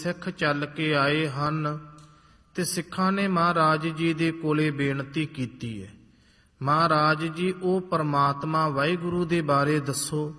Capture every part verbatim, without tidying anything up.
ਸਿੱਖ ਚੱਲ ਕੇ ਆਏ ਹਨ ਤੇ ਸਿੱਖਾਂ ਨੇ ਮਹਾਰਾਜ ਜੀ ਦੇ ਕੋਲੇ ਬੇਨਤੀ ਕੀਤੀ ਹੈ, ਮਹਾਰਾਜ ਜੀ ਉਹ ਪਰਮਾਤਮਾ ਵਾਹਿਗੁਰੂ ਦੇ ਬਾਰੇ ਦੱਸੋ,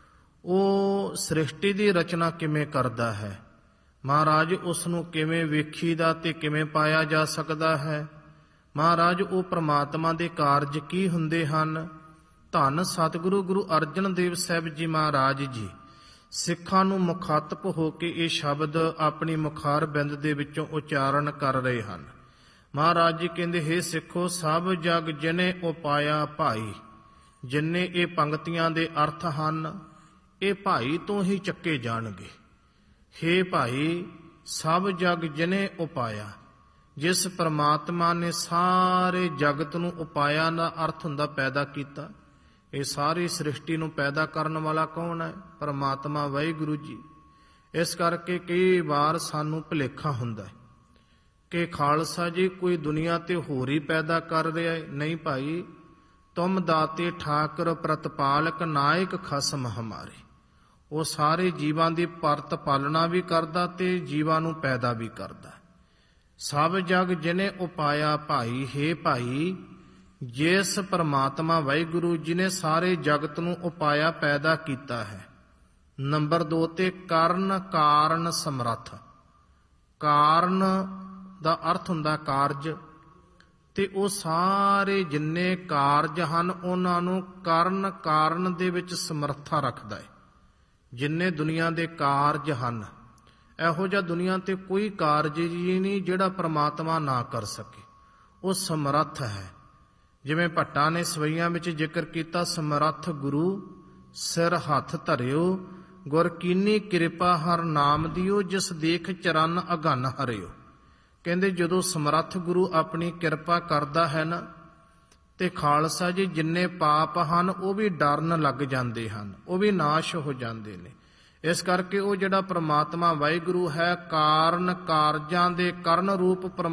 ਉਹ ਸ੍ਰਿਸ਼ਟੀ ਦੀ ਰਚਨਾ ਕਿਵੇਂ ਕਰਦਾ ਹੈ, ਮਹਾਰਾਜ ਉਸ ਨੂੰ ਕਿਵੇਂ ਵੇਖੀਦਾ ਤੇ ਕਿਵੇਂ ਪਾਇਆ ਜਾ ਸਕਦਾ ਹੈ, ਮਹਾਰਾਜ ਉਹ ਪਰਮਾਤਮਾ ਦੇ ਕਾਰਜ ਕੀ ਹੁੰਦੇ ਹਨ। ਧੰਨ ਸਤਿਗੁਰੂ ਗੁਰੂ ਅਰਜਨ ਦੇਵ ਸਾਹਿਬ ਜੀ ਮਹਾਰਾਜ ਜੀ ਸਿੱਖਾਂ ਨੂੰ ਮੁਖਾਤਬ ਹੋ ਕੇ ਇਹ ਸ਼ਬਦ ਆਪਣੀ ਮੁਖਾਰ ਬਿੰਦ ਦੇ ਵਿੱਚੋਂ ਉਚਾਰਨ ਕਰ ਰਹੇ ਹਨ। ਮਹਾਰਾਜ ਜੀ ਕਹਿੰਦੇ, ਹੇ ਸਿੱਖੋ, ਸਭ ਜਗ ਜਿਨੇ ਉਪਾਇਆ ਭਾਈ। ਜਿੰਨੇ ਇਹ ਪੰਕਤੀਆਂ ਦੇ ਅਰਥ ਹਨ ਇਹ ਭਾਈ ਤੋਂ ਹੀ ਚੱਕੇ ਜਾਣਗੇ। ਹੇ ਭਾਈ, ਸਭ ਜਗ ਜਿਨੇ ਉਪਾਇਆ, ਜਿਸ ਪਰਮਾਤਮਾ ਨੇ ਸਾਰੇ ਜਗਤ ਨੂੰ ਉਪਾਇਆ ਦਾ ਅਰਥ ਹੁੰਦਾ ਪੈਦਾ ਕੀਤਾ। ਇਹ ਸਾਰੀ ਸ੍ਰਿਸ਼ਟੀ ਨੂੰ ਪੈਦਾ ਕਰਨ ਵਾਲਾ ਕੌਣ ਹੈ? ਪਰਮਾਤਮਾ ਵਾਹਿਗੁਰੂ ਜੀ। ਇਸ ਕਰਕੇ ਕਈ ਵਾਰ ਸਾਨੂੰ ਭੁਲੇਖਾ ਹੁੰਦਾ ਹੈ ਕਿ ਖਾਲਸਾ ਜੀ ਕੋਈ ਦੁਨੀਆ ਤੇ ਹੋਰ ਹੀ ਪੈਦਾ ਕਰ ਰਿਹਾ ਹੈ। ਨਹੀਂ ਭਾਈ, ਤੁਮ ਦਾਤੇ ਠਾਕਰ ਪ੍ਰਤਪਾਲਕ ਨਾਇਕ ਖਸਮ ਹਮਾਰੇ। ਉਹ ਸਾਰੇ ਜੀਵਾਂ ਦੀ ਪਰਤ ਪਾਲਣਾ ਵੀ ਕਰਦਾ ਤੇ ਜੀਵਾਂ ਨੂੰ ਪੈਦਾ ਵੀ ਕਰਦਾ। ਸਭ ਜਗ ਜਿਨੇ ਉਪਾਇਆ ਭਾਈ। ਹੇ ਭਾਈ, ਜਿਸ ਪਰਮਾਤਮਾ ਵਾਹਿਗੁਰੂ ਜੀ ਨੇ ਸਾਰੇ ਜਗਤ ਨੂੰ ਉਪਾਇਆ ਪੈਦਾ ਕੀਤਾ ਹੈ। ਨੰਬਰ ਦੋ ਤੇ ਕਰਨ ਕਾਰਨ ਸਮਰੱਥ। ਕਾਰਨ ਦਾ ਅਰਥ ਹੁੰਦਾ ਕਾਰਜ, ਤੇ ਉਹ ਸਾਰੇ ਜਿੰਨੇ ਕਾਰਜ ਹਨ ਉਹਨਾਂ ਨੂੰ ਕਰਨ ਕਾਰਨ ਦੇ ਵਿੱਚ ਸਮਰੱਥਾ ਰੱਖਦਾ ਹੈ। ਜਿੰਨੇ ਦੁਨੀਆ ਦੇ ਕਾਰਜ ਹਨ, ਇਹੋ ਜਿਹਾ ਦੁਨੀਆ ਤੇ ਕੋਈ ਕਾਰਜ ਹੀ ਨਹੀਂ ਜਿਹੜਾ ਪ੍ਰਮਾਤਮਾ ਨਾ ਕਰ ਸਕੇ। ਉਹ ਸਮਰੱਥ ਹੈ। ਜਿਵੇਂ ਭੱਟਾ ਨੇ ਸਵਈਆਂ ਵਿੱਚ ਜ਼ਿਕਰ ਕੀਤਾ, ਸਮਰੱਥ ਗੁਰੂ ਸਿਰ ਹੱਥ ਧਰਿਓ, ਗੁਰ ਕੀਨੀ ਕਿਰਪਾ ਹਰ ਨਾਮ ਦਿਓ, ਜਿਸ ਦੇਖ ਚਰਨ ਅਗਨ ਹਰਿਓ। ਕਹਿੰਦੇ ਜਦੋਂ ਸਮਰੱਥ ਗੁਰੂ ਆਪਣੀ ਕਿਰਪਾ ਕਰਦਾ ਹੈ ਨਾ, ਤੇ ਖਾਲਸਾ ਜੀ ਜਿੰਨੇ ਪਾਪ ਹਨ ਉਹ ਵੀ ਡਰਨ ਲੱਗ ਜਾਂਦੇ ਹਨ, ਉਹ ਵੀ ਨਾਸ਼ ਹੋ ਜਾਂਦੇ ਨੇ। ਇਸ ਕਰਕੇ ਉਹ ਜਿਹੜਾ ਪ੍ਰਮਾਤਮਾ ਵਾਹਿਗੁਰੂ ਹੈ, ਕਾਰਨ ਕਾਰਜਾਂ ਦੇ ਕਰਨ ਰੂਪ